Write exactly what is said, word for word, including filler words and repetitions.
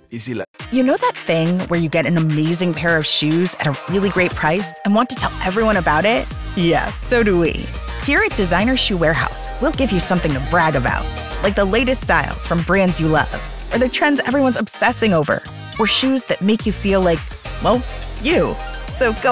Y si la... You know that thing where you get an amazing pair of shoes at a really great price and want to tell everyone about it? Yeah, so do we. Here at Designer Shoe Warehouse, we'll give you something to brag about, like the latest styles from brands you love, or the trends everyone's obsessing over, or shoes that make you feel like, well, you. So go